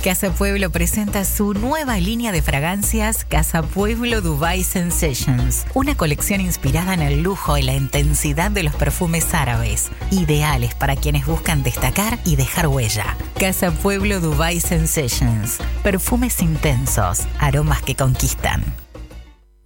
Casa Pueblo presenta su nueva línea de fragancias Casa Pueblo Dubai Sensations, una colección inspirada en el lujo y la intensidad de los perfumes árabes, ideales para quienes buscan destacar y dejar huella. Casa Pueblo Dubai Sensations, perfumes intensos, aromas que conquistan.